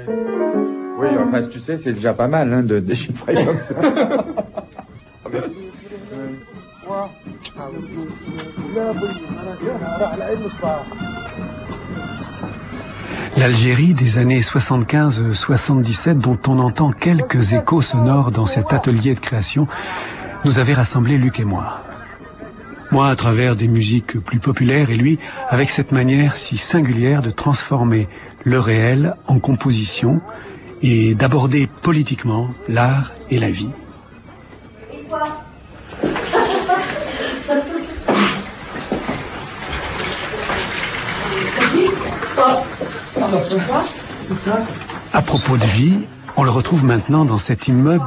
Oui, enfin, tu sais, c'est déjà pas mal hein, de déchiffrer comme ça. L'Algérie des années 75-77, dont on entend quelques échos sonores dans cet atelier de création, nous avait rassemblés, Luc et moi. Moi à travers des musiques plus populaires et lui avec cette manière si singulière de transformer le réel en composition et d'aborder politiquement l'art et la vie. À propos de vie, on le retrouve maintenant dans cet immeuble